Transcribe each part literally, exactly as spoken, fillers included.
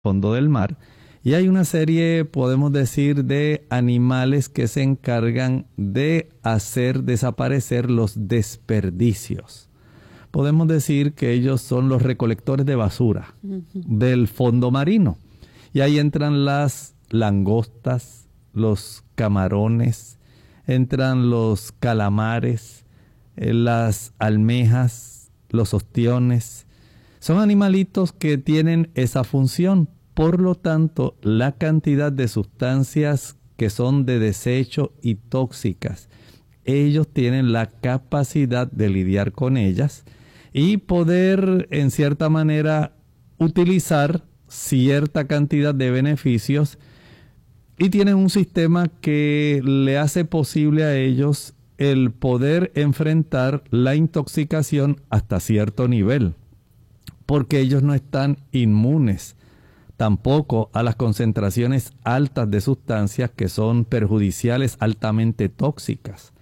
fondo del mar. Y hay una serie, podemos decir, de animales que se encargan de hacer desaparecer los desperdicios. Podemos decir que ellos son los recolectores de basura uh-huh. del fondo marino. Y ahí entran las langostas, los camarones, entran los calamares, eh, las almejas, los ostiones. Son animalitos que tienen esa función. Por lo tanto, la cantidad de sustancias que son de desecho y tóxicas, ellos tienen la capacidad de lidiar con ellas y poder, en cierta manera, utilizar cierta cantidad de beneficios, y tienen un sistema que le hace posible a ellos el poder enfrentar la intoxicación hasta cierto nivel, porque ellos no están inmunes tampoco a las concentraciones altas de sustancias que son perjudiciales, altamente tóxicas.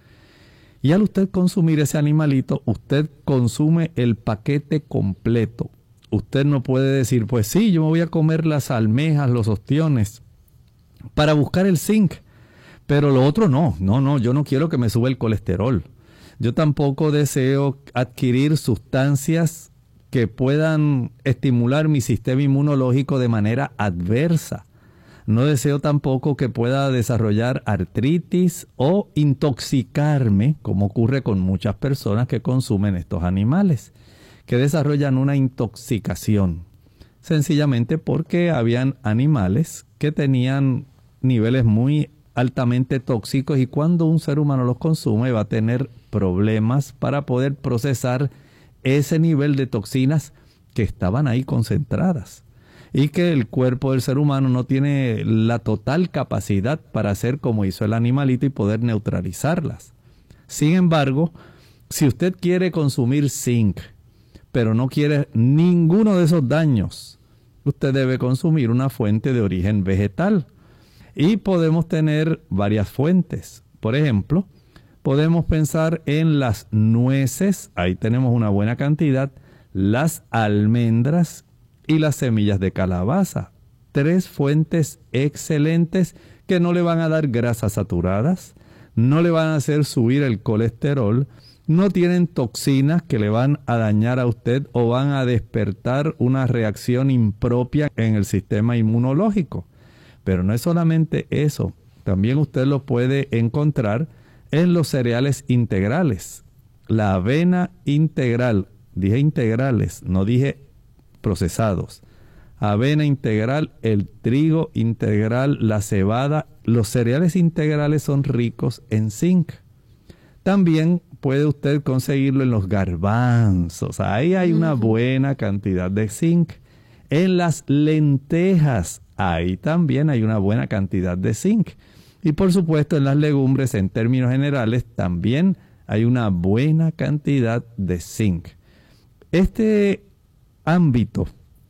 Y al usted consumir ese animalito, usted consume el paquete completo. Usted no puede decir, pues sí, yo me voy a comer las almejas, los ostiones, para buscar el zinc, pero lo otro no, no, no, yo no quiero que me suba el colesterol. Yo tampoco deseo adquirir sustancias que puedan estimular mi sistema inmunológico de manera adversa. No deseo tampoco que pueda desarrollar artritis o intoxicarme, como ocurre con muchas personas que consumen estos animales, que desarrollan una intoxicación, sencillamente porque habían animales que tenían niveles muy altamente tóxicos y cuando un ser humano los consume va a tener problemas para poder procesar ese nivel de toxinas que estaban ahí concentradas y que el cuerpo del ser humano no tiene la total capacidad para hacer como hizo el animalito y poder neutralizarlas. Sin embargo, si usted quiere consumir zinc, pero no quiere ninguno de esos daños, usted debe consumir una fuente de origen vegetal. Y podemos tener varias fuentes. Por ejemplo, podemos pensar en las nueces, ahí tenemos una buena cantidad, las almendras y las semillas de calabaza. Tres fuentes excelentes que no le van a dar grasas saturadas, no le van a hacer subir el colesterol, no tienen toxinas que le van a dañar a usted o van a despertar una reacción impropia en el sistema inmunológico. Pero no es solamente eso, también usted lo puede encontrar en los cereales integrales. La avena integral, dije integrales, no dije procesados. Avena integral, el trigo integral, la cebada, los cereales integrales son ricos en zinc. También puede usted conseguirlo en los garbanzos, ahí hay una buena cantidad de zinc. En las lentejas, ahí también hay una buena cantidad de zinc. Y por supuesto en las legumbres, en términos generales, también hay una buena cantidad de zinc. Este ámbito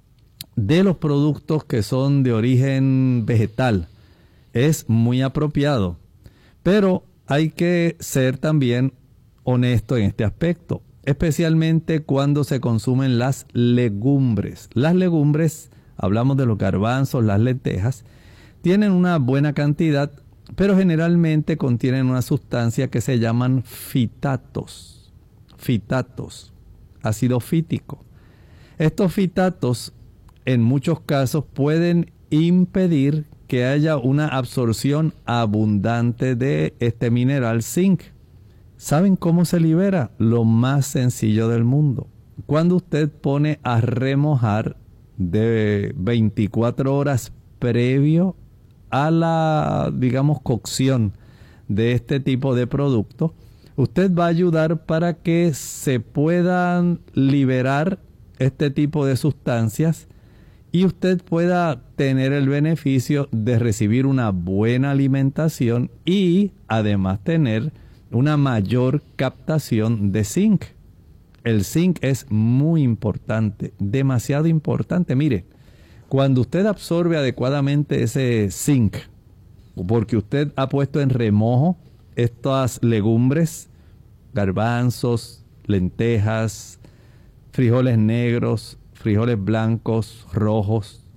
de los productos que son de origen vegetal es muy apropiado, pero hay que ser también honesto en este aspecto, especialmente cuando se consumen las legumbres. Las legumbres, hablamos de los garbanzos, las lentejas, tienen una buena cantidad, pero generalmente contienen una sustancia que se llaman fitatos. Fitatos, ácido fítico. Estos fitatos en muchos casos pueden impedir que haya una absorción abundante de este mineral zinc. ¿Saben cómo se libera? Lo más sencillo del mundo. Cuando usted pone a remojar de veinticuatro horas previo a la, digamos, cocción de este tipo de producto, usted va a ayudar para que se puedan liberar este tipo de sustancias y usted pueda tener el beneficio de recibir una buena alimentación y además tener una mayor captación de zinc. El zinc es muy importante, demasiado importante. Mire, cuando usted absorbe adecuadamente ese zinc, porque usted ha puesto en remojo estas legumbres, garbanzos, lentejas, frijoles negros, frijoles blancos, rojos,